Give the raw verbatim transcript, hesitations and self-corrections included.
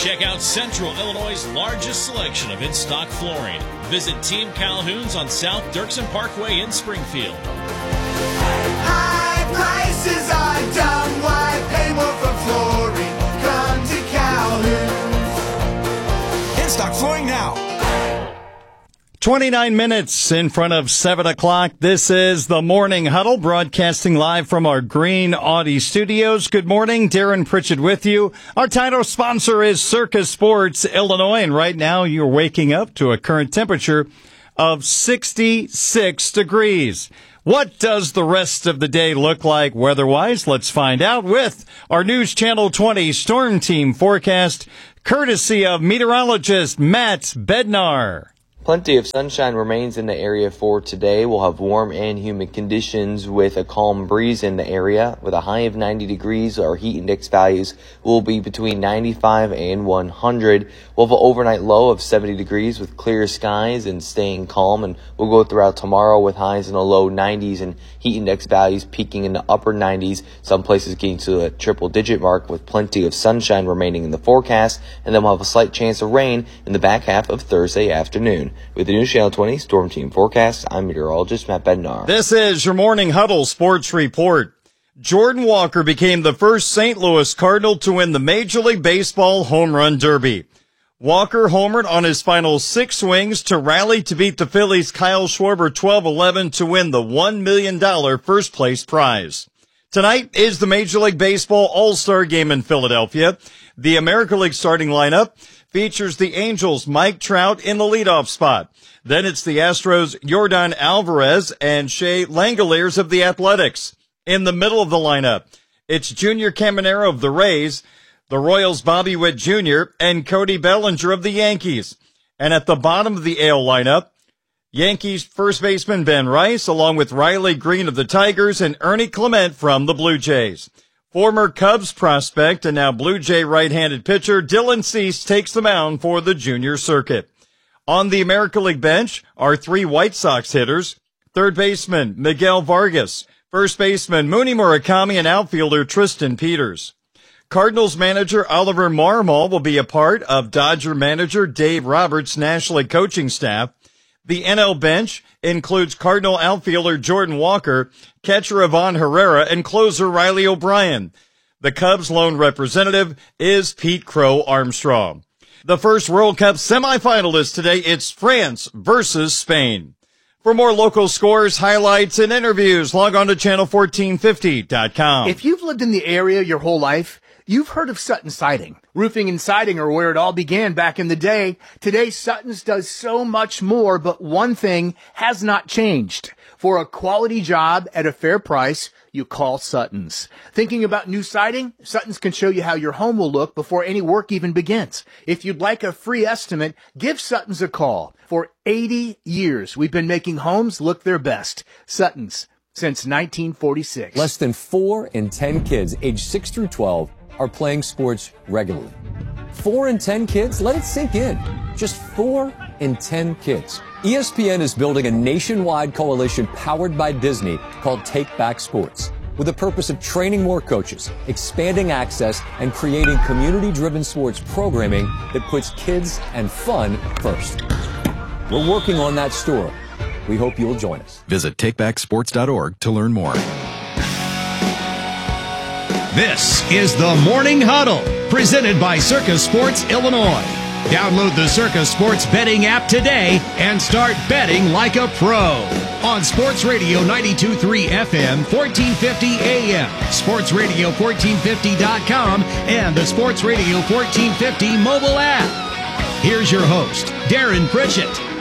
Check out Central Illinois' largest selection of in-stock flooring. Visit Team Calhoun's on South Dirksen Parkway in Springfield. High prices are dumb. Why pay more for flooring? Come to Calhoun's. In-stock flooring now. twenty-nine minutes in front of seven o'clock. This is the Morning Huddle, broadcasting live from our Green Audi studios. Good morning. Darren Pritchett with you. Our title sponsor is Circa Sports Illinois, and right now you're waking up to a current temperature of sixty-six degrees. What does the rest of the day look like weather-wise? Let's find out with our News Channel twenty Storm Team forecast, courtesy of meteorologist Matt Bednar. Plenty of sunshine remains in the area for today. We'll have warm and humid conditions with a calm breeze in the area. With a high of ninety degrees, our heat index values will be between ninety-five and one hundred. We'll have an overnight low of seventy degrees with clear skies and staying calm. And we'll go throughout tomorrow with highs in the low nineties and heat index values peaking in the upper nineties. Some places getting to a triple digit mark with plenty of sunshine remaining in the forecast. And then we'll have a slight chance of rain in the back half of Thursday afternoon. With the News Channel twenty Storm Team forecast, I'm meteorologist Matt Bednar. This is your Morning Huddle Sports Report. Jordan Walker became the first Saint Louis Cardinal to win the Major League Baseball Home Run Derby. Walker homered on his final six swings to rally to beat the Phillies' Kyle Schwarber twelve eleven to win the one million dollars first-place prize. Tonight is the Major League Baseball All-Star Game in Philadelphia. The American League starting lineup features the Angels' Mike Trout in the leadoff spot. Then it's the Astros' Yordan Alvarez and Shea Langoliers of the Athletics. In the middle of the lineup, it's Junior Caminero of the Rays, the Royals' Bobby Witt Junior, and Cody Bellinger of the Yankees. And at the bottom of the A L lineup, Yankees first baseman Ben Rice, along with Riley Green of the Tigers and Ernie Clement from the Blue Jays. Former Cubs prospect and now Blue Jay right-handed pitcher Dylan Cease takes the mound for the junior circuit. On the American League bench are three White Sox hitters, third baseman Miguel Vargas, first baseman Mooney Murakami, and outfielder Tristan Peters. Cardinals manager Oliver Marmol will be a part of Dodger manager Dave Roberts' National League coaching staff. The N L bench includes Cardinal outfielder Jordan Walker, catcher Ivan Herrera, and closer Riley O'Brien. The Cubs' lone representative is Pete Crow Armstrong. The first World Cup semifinalist today, it's France versus Spain. For more local scores, highlights, and interviews, log on to channel fourteen fifty dot com. If you've lived in the area your whole life, you've heard of Sutton Siding. Roofing and siding are where it all began back in the day. Today, Sutton's does so much more, but one thing has not changed. For a quality job at a fair price, you call Sutton's. Thinking about new siding? Sutton's can show you how your home will look before any work even begins. If you'd like a free estimate, give Sutton's a call. For eighty years, we've been making homes look their best. Sutton's, since nineteen forty-six. Less than four in ten kids aged six through twelve are playing sports regularly. Four in ten kids? Let it sink in. Just four in ten kids. E S P N is building a nationwide coalition powered by Disney called Take Back Sports, with the purpose of training more coaches, expanding access, and creating community-driven sports programming that puts kids and fun first. We're working on that story. We hope you'll join us. Visit take back sports dot org to learn more. This is the Morning Huddle, presented by Circa Sports Illinois. Download the Circa Sports betting app today and start betting like a pro. On Sports Radio ninety-two point three F M, fourteen fifty A M, sports radio fourteen fifty dot com, and the Sports Radio fourteen fifty mobile app. Here's your host, Darren Pritchett.